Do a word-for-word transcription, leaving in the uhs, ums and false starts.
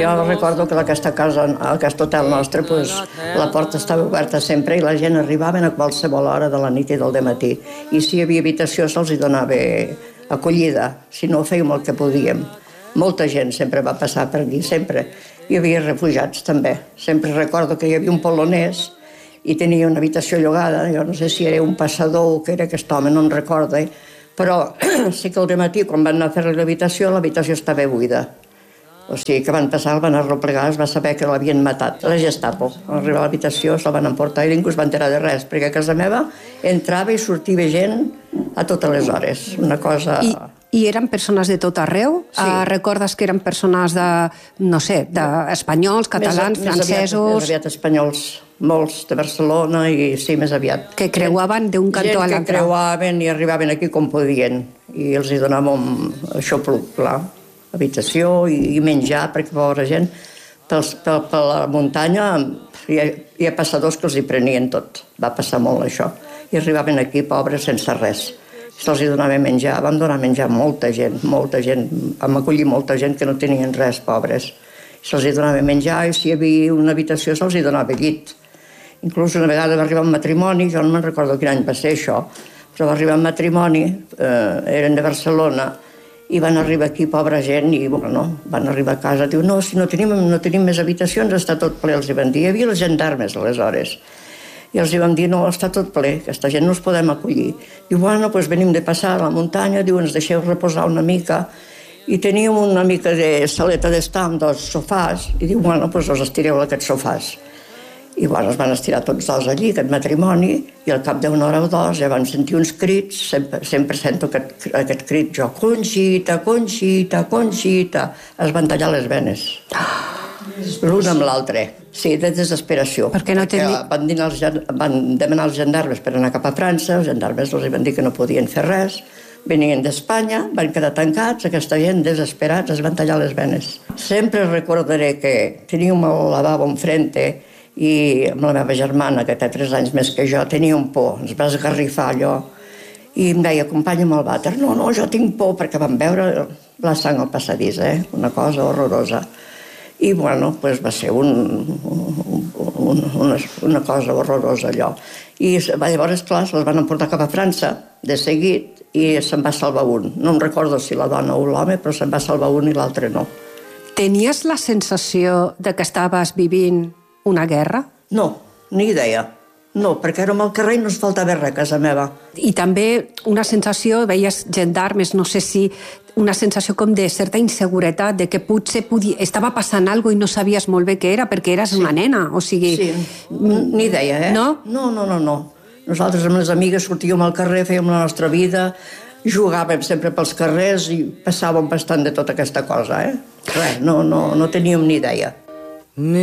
jo recordo que aquesta casa, aquest hotel nostre, pues, la porta estava oberta sempre i la gent arribava a qualsevol hora de la nit i del dematí. I si hi havia habitació se'ls donava acollida, si no fèiem el que podíem. Molta gent sempre va passar per aquí, sempre. Hi havia refugiats també. Sempre recordo que hi havia un polonès i tenia una habitació llogada, jo no sé si era un passador o què era aquest home, no em recordo, eh? Però sí que al dematí, quan van anar a fer l'habitació, l'habitació estava buida. O sigui que van passar, el van arreplegar, es va saber que l'havien matat. La Gestapo, al arribar a l'habitació, se'l van emportar i ningú es va enterar de res, perquè a casa meva entrava i sortia gent a totes les hores. Una cosa... I, i eren persones de tot arreu? Sí. Uh, recordes que eren persones de, no sé, d'espanyols, catalans, més, francesos... Més aviat espanyols, molts de Barcelona i sí, més aviat. Que creuaven d'un cantó a l'altre. Gent que creuaven i arribaven aquí com podien i els hi donàvem això, clar, habitació i, i menjar, perquè pobra gent, per, per, per la muntanya hi ha, hi ha passadors que els hi prenien tot. Va passar molt això. I arribaven aquí pobres sense res. Se'ls hi donava menjar, vam donar menjar a molta gent, molta gent, vam acollir molta gent que no tenien res, pobres. Se'ls hi donava menjar i si hi havia una habitació se'ls hi donava llit. Inclús una vegada va arribar un matrimoni, jo no me'n recordo quin any va ser això, però va arribar un matrimoni, eh, eren de Barcelona, i van arribar aquí, pobra gent, i bueno, van arribar a casa, diu, no, si no tenim, no tenim més habitacions, està tot ple, els hi van dir. Hi havia les gendarmes, aleshores. I els hi vam dir, no, està tot ple, aquesta gent no els podem acollir. Diu, bueno, doncs venim de passar a la muntanya, diu, ens deixeu reposar una mica. I teníem una mica de saleta d'estar amb dos sofàs, i diu, bueno, doncs us estireu aquests sofàs. I bueno, es van estirar tots dos allí, aquest matrimoni, i al cap d'una hora o dos ja van sentir uns crits, sempre, sempre sento aquest, aquest crit jo, Conxita, Conxita, Conxita, es van tallar les venes. L'un amb l'altre. Sí, de desesperació. Perquè no tenia... van, dir als, van demanar als gendarmes per anar cap a França, els gendarmes els van dir que no podien fer res, venien d'Espanya, van quedar tancats, aquesta gent desesperats es van tallar les venes. Sempre recordaré que teníem el lavabo enfrente i amb la meva germana, que té tres anys més que jo, tenia un por, ens va esgarrifar allò, i em deia, acompanya'm al vàter. No, no, jo tinc por, perquè vam veure la sang al passadís, eh? Una cosa horrorosa. I, bueno, pues va ser un, un, una, una cosa horrorosa, allò. I llavors, clar, se'ls van emportar cap a França, de seguit, i se'n va salvar un. No em recordo si la dona o l'home, però se'n va salvar un i l'altre no. Tenies la sensació de que estaves vivint una guerra? No, ni idea. No, perquè érem al carrer i no ens faltava res a casa meva. I també una sensació, veies gendarmes, no sé si una sensació com de certa inseguretat, de que potser podia, estava passant alguna cosa i no sabies molt bé què era, perquè eres sí. una nena, o sigui... Sí, ni idea, eh? No? No, no, no, no. Nosaltres amb les amigues sortíem al carrer, fèiem la nostra vida, jugàvem sempre pels carrers i passàvem bastant de tota aquesta cosa, eh? Res, no, no, no teníem ni idea.